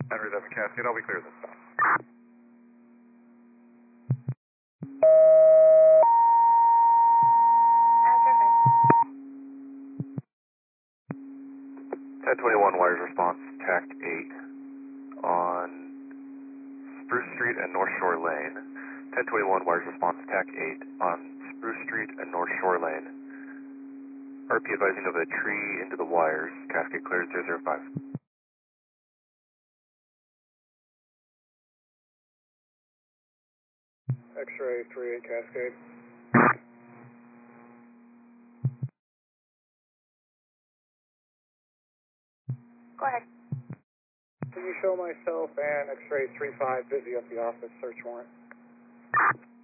Henry 7 Cascade, I'll be clear this time. Perfect. 1021 wires response, TAC 8 on Spruce Street and North Shore Lane. 1021 wires response, TAC 8 on Spruce Street and North Shore Lane. RP advising of a tree into the wires, Cascade cleared 005. X-ray 3 Cascade. Go ahead. Can you show myself and X-ray 35 busy at the office search warrant?